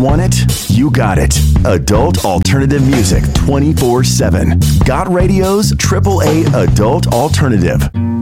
want it? You got it. Adult alternative music 24/7. Got Radio's AAA Adult Alternative.